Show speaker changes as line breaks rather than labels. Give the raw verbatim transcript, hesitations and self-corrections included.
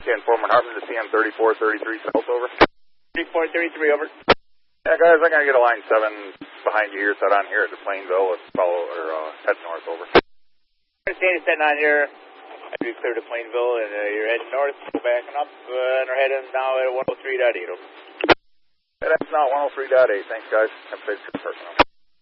ten four, Hartman to C M thirty-four thirty-three south, over.
thirty-four thirty-three, over.
Yeah, guys, I'm going to get a line seven behind you here, set on here at the Plainville. Let's follow, or uh, head north, over.
Understand, setting on here. As we clear to Plainville, and uh, you're heading north, go backing up, uh, and we're heading now at one oh three point eight, over.
Yeah, that's not one oh three point eight. Thanks, guys. Have a safe trip, personnel.